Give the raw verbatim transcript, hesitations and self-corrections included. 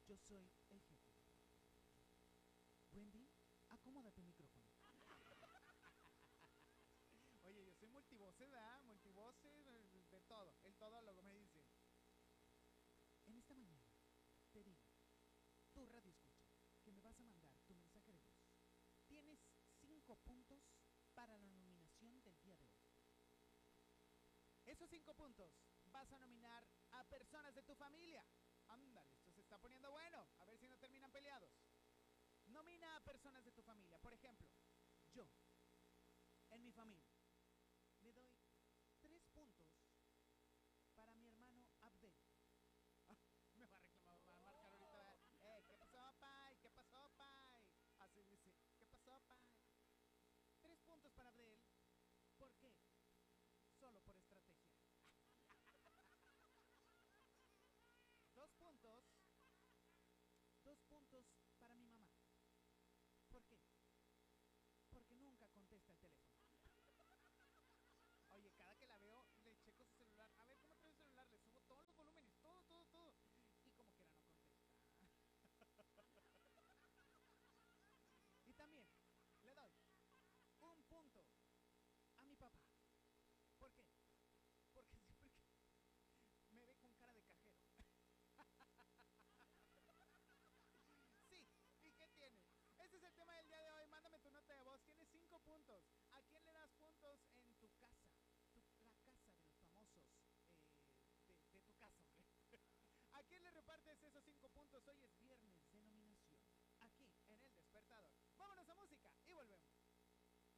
Yo soy el jefe. Wendy, acomódate el micrófono. Oye, yo soy multivoce, ¿verdad? Multivoce de, de todo. El todólogo me dice. En esta mañana te digo, tu radio escucha, que me vas a mandar tu mensaje de voz. Tienes cinco puntos para la nominación del día de hoy. Esos cinco puntos vas a nominar a personas de tu familia. Ándale, esto se está poniendo bueno. A ver si no terminan peleados. Nomina a personas de tu familia. Por ejemplo, yo, en mi familia, le doy tres puntos para mi hermano Abdel. Ah, me va a reclamar, me va a marcar ahorita. Eh, ¿qué pasó, pai? ¿Qué pasó, pai? Así dice, ¿qué pasó, pai? Tres puntos para Abdel. ¿Por qué? Solo por estrategia. Dos puntos. Dos puntos para mi mamá. ¿Por qué? Porque nunca contesta el teléfono. Oye, cada que la veo, le checo su celular. A ver, ¿cómo trae el celular? Le subo todos los volúmenes, todo, todo, todo. Y como quiera no contesta. Y también le doy un punto a mi papá. ¿Por qué? Porque siempre que me ve con cara de cajero. Sí, ¿y qué tiene? Ese es el tema del día de hoy. Mándame tu nota de voz. Tienes cinco puntos. ¿A quién le das puntos en tu casa? Tu, la casa de los famosos. Eh, de, de tu casa, hombre. ¿A quién le repartes esos cinco puntos? Hoy es viernes.